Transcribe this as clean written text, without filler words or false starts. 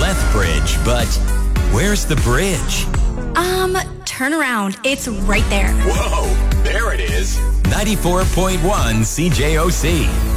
Lethbridge, but where's the bridge? Turn around. It's right there. Whoa, there it is. 94.1 CJOC.